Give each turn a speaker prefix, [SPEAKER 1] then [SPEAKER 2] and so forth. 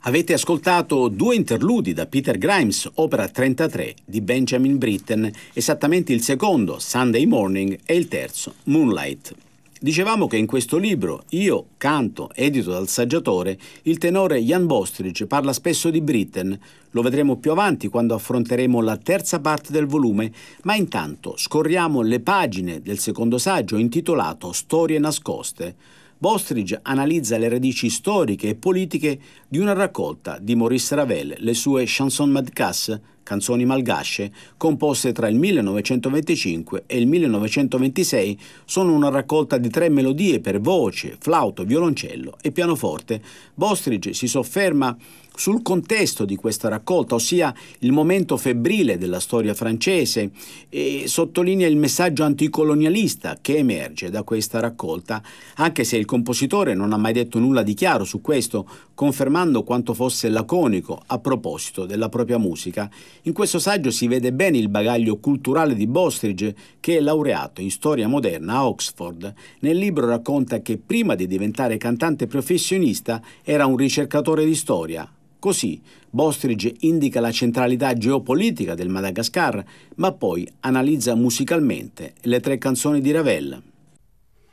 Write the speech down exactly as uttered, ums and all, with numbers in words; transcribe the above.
[SPEAKER 1] Avete ascoltato due interludi da Peter Grimes, opera trentatré di Benjamin Britten, esattamente il secondo, Sunday Morning, e il terzo, Moonlight. Dicevamo che in questo libro, Io canto, edito dal saggiatore, il tenore Jan Bostridge parla spesso di Britten. Lo vedremo più avanti quando affronteremo la terza parte del volume, ma intanto scorriamo le pagine del secondo saggio intitolato Storie nascoste. Bostridge analizza le radici storiche e politiche di una raccolta di Maurice Ravel, le sue Chanson Malgaches, canzoni malgasce, composte tra il millenovecentoventicinque e il millenovecentoventisei, sono una raccolta di tre melodie per voce, flauto, violoncello e pianoforte. Bostridge si sofferma sul contesto di questa raccolta, ossia il momento febbrile della storia francese, e sottolinea il messaggio anticolonialista che emerge da questa raccolta, anche se il compositore non ha mai detto nulla di chiaro su questo, confermando quanto fosse laconico a proposito della propria musica. In questo saggio si vede bene il bagaglio culturale di Bostridge, che è laureato in storia moderna a Oxford. Nel libro racconta che prima di diventare cantante professionista era un ricercatore di storia. Così Bostridge indica la centralità geopolitica del Madagascar, ma poi analizza musicalmente le tre canzoni di Ravel.